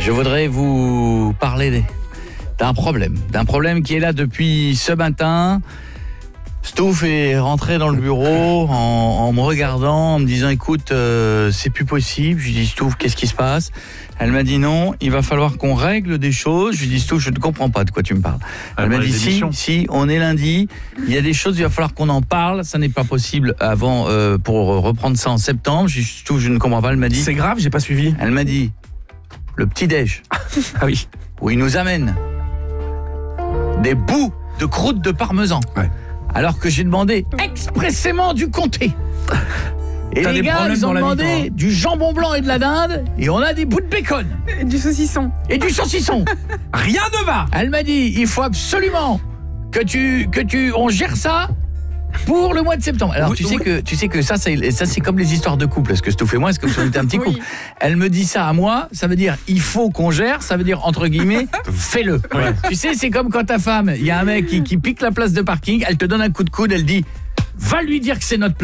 Je voudrais vous parler d'un problème qui est là depuis ce matin. Stouff est rentré dans le bureau en me regardant, en me disant écoute, c'est plus possible. Je lui dis Stouff, qu'est-ce qui se passe? Elle m'a dit non, il va falloir qu'on règle des choses. Je lui dis Stouff, je ne comprends pas de quoi tu me parles. Elle m'a dit si, on est lundi, il y a des choses, il va falloir qu'on en parle, ça n'est pas possible avant pour reprendre ça en septembre. Je lui dis Stouff, je ne comprends pas. Elle m'a dit c'est grave, j'ai pas suivi. Elle m'a dit le petit-déj. Ah oui. Où il nous amène des bouts de croûte de parmesan. Ouais. Alors que j'ai demandé expressément du comté. Et les gars, ils ont demandé du jambon blanc et de la dinde, et on a des bouts de bacon. Et du saucisson. Et du saucisson. Rien ne va. Elle m'a dit, il faut absolument on gère ça pour le mois de septembre. Alors oui, tu sais que ça c'est comme les histoires de couple, parce que Stouff et moi, c'est comme si on était un petit couple. Elle me dit ça à moi, ça veut dire il faut qu'on gère, ça veut dire entre guillemets fais-le. Ouais. Tu sais, c'est comme quand ta femme, il y a un mec qui pique la place de parking, elle te donne un coup de coude, elle dit va lui dire que c'est notre place.